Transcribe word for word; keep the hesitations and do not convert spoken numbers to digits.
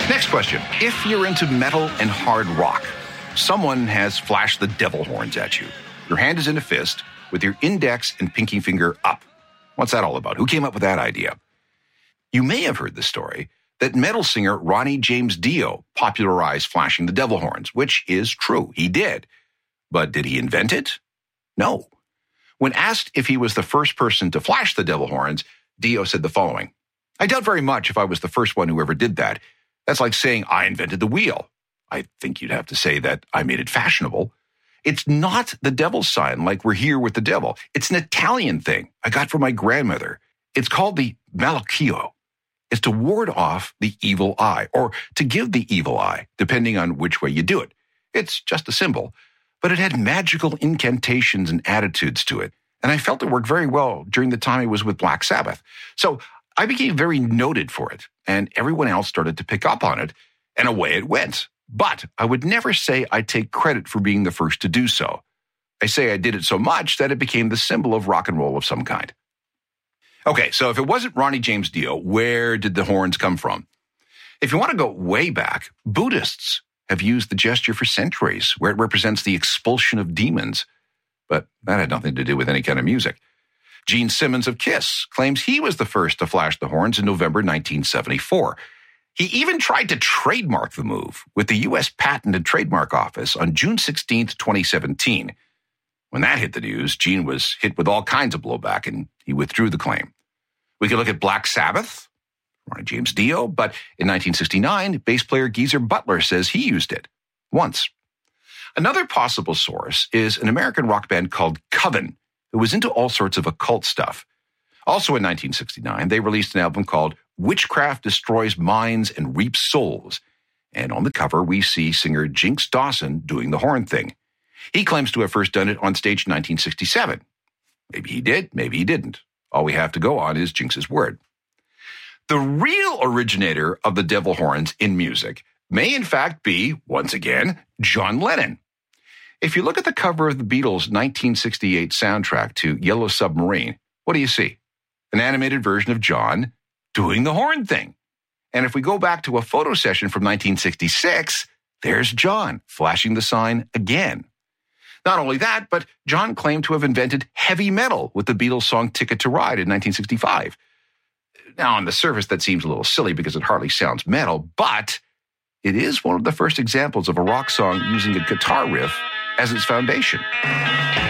Next question. If you're into metal and hard rock, someone has flashed the devil horns at you. Your hand is in a fist with your index and pinky finger up. What's that all about? Who came up with that idea? You may have heard the story that metal singer Ronnie James Dio popularized flashing the devil horns, which is true. He did. But did he invent it? No. When asked if he was the first person to flash the devil horns, Dio said the following: "I doubt very much if I was the first one who ever did that. That's like saying I invented the wheel. I think you'd have to say that I made it fashionable. It's not the devil's sign like we're here with the devil. It's an Italian thing I got from my grandmother. It's called the malocchio. It's to ward off the evil eye, or to give the evil eye, depending on which way you do it. It's just a symbol, but it had magical incantations and attitudes to it, and I felt it worked very well during the time I was with Black Sabbath. So I became very noted for it, and everyone else started to pick up on it, and away it went. But I would never say I take credit for being the first to do so. I say I did it so much that it became the symbol of rock and roll of some kind." Okay, so if it wasn't Ronnie James Dio, where did the horns come from? If you want to go way back, Buddhists have used the gesture for centuries, where it represents the expulsion of demons. But that had nothing to do with any kind of music. Gene Simmons of Kiss claims he was the first to flash the horns in November nineteen seventy-four. He even tried to trademark the move with the U S Patent and Trademark Office on June sixteenth, twenty seventeen. When that hit the news, Gene was hit with all kinds of blowback, and he withdrew the claim. We could look at Black Sabbath, Ronnie James Dio, but in nineteen sixty-nine, bass player Geezer Butler says he used it once. Another possible source is an American rock band called Coven, who was into all sorts of occult stuff. Also in nineteen sixty-nine, they released an album called Witchcraft Destroys Minds and Reaps Souls. And on the cover, we see singer Jinx Dawson doing the horn thing. He claims to have first done it on stage in nineteen sixty-seven. Maybe he did, maybe he didn't. All we have to go on is Jinx's word. The real originator of the devil horns in music may in fact be, once again, John Lennon. If you look at the cover of the Beatles' nineteen sixty-eight soundtrack to Yellow Submarine, what do you see? An animated version of John doing the horn thing. And if we go back to a photo session from nineteen sixty-six, there's John flashing the sign again. Not only that, but John claimed to have invented heavy metal with the Beatles' song Ticket to Ride in nineteen sixty-five. Now, on the surface, that seems a little silly because it hardly sounds metal, but it is one of the first examples of a rock song using a guitar riff as its foundation.